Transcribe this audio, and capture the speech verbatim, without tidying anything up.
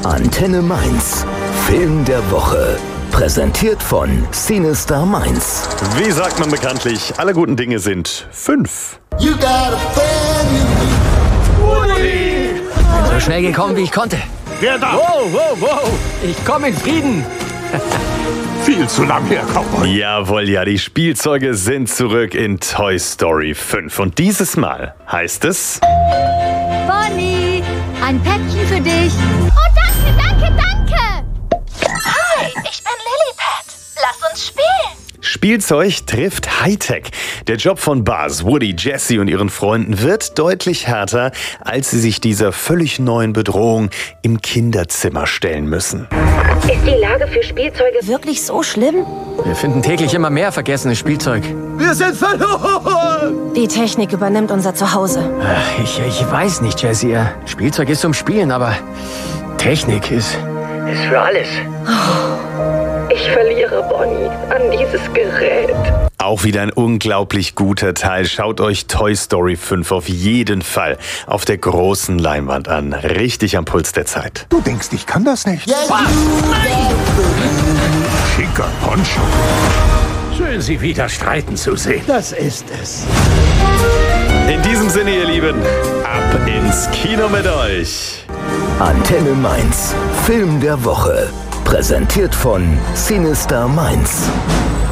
Antenne Mainz. Film der Woche. Präsentiert von Cinestar Mainz. Wie sagt man bekanntlich, alle guten Dinge sind fünf. You got a friend in me. Woody! Bin so schnell gekommen, wie ich konnte. Wer da? Wow, wow, wow! Ich komme in Frieden! Viel zu lang her, Cowboy. Jawohl, ja, die Spielzeuge sind zurück in Toy Story fünf. Und dieses Mal heißt es... Bonnie, ein Päckchen für dich. Oh, danke, danke, danke. Hi, ich bin Lilliput. Lass uns spielen. Spielzeug trifft Hightech. Der Job von Buzz, Woody, Jessie und ihren Freunden wird deutlich härter, als sie sich dieser völlig neuen Bedrohung im Kinderzimmer stellen müssen. Ist die Lage für Spielzeuge Wirklich so schlimm? Wir finden täglich immer mehr vergessenes Spielzeug. Wir sind verloren. Die Technik übernimmt unser Zuhause. Ach, Ich, ich weiß nicht, Jessie. Spielzeug ist zum Spielen, aber Technik ist... ist für alles. Ich verliere Bonnie an dieses Gerät. Auch wieder ein unglaublich guter Teil. Schaut euch Toy Story fünf auf jeden Fall auf der großen Leinwand an. Richtig am Puls der Zeit. Du denkst, ich kann das nicht? Yeah, you got a Schicker Poncho. Schön, Sie wieder streiten zu sehen. Das ist es. In diesem Sinne, ihr Lieben, ab ins Kino mit euch. Antenne Mainz. Film der Woche. Präsentiert von Cinestar Mainz.